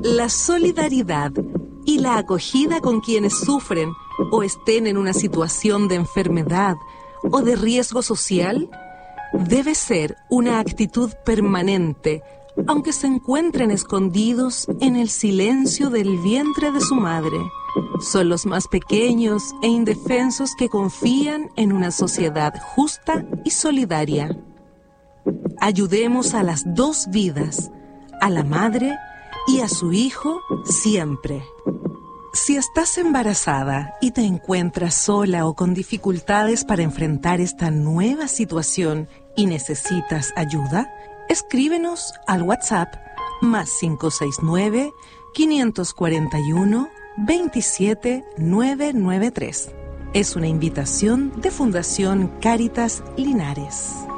La solidaridad y la acogida con quienes sufren o estén en una situación de enfermedad o de riesgo social debe ser una actitud permanente, aunque se encuentren escondidos en el silencio del vientre de su madre. Son los más pequeños e indefensos que confían en una sociedad justa y solidaria. Ayudemos a las dos vidas, a la madre y a su hijo siempre. Si estás embarazada y te encuentras sola o con dificultades para enfrentar esta nueva situación y necesitas ayuda, escríbenos al WhatsApp +569 541 27 993. Es una invitación de Fundación Cáritas Linares.